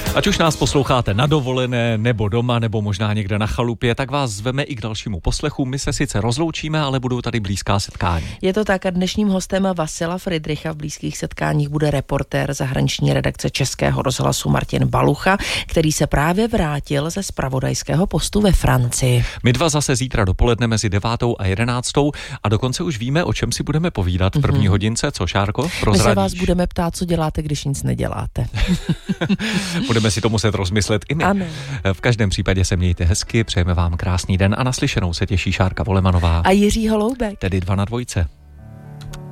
Ať už nás posloucháte na dovolené, nebo doma, nebo možná někde na chalupě, tak vás zveme i k dalšímu poslechu. My se sice rozloučíme, ale budou tady blízká setkání. Je to tak a dnešním hostem Vasila Fridricha v blízkých setkáních bude reportér zahraniční redakce Českého rozhlasu Martin Balucha, který se právě vrátil ze zpravodajského postu ve Francii. My dva zase zítra dopoledne mezi 9. a 11. a dokonce už víme, o čem si budeme povídat v první hodince. Co, Šárko? Prozradíš? My se vás budeme ptát, co děláte, když nic neděláte. Budeme si to muset rozmyslet i my. Ano. V každém případě se mějte hezky, přejeme vám krásný den a naslyšenou se těší Šárka Volemanová. A Jiří Holoubek. Tedy 2 na 2.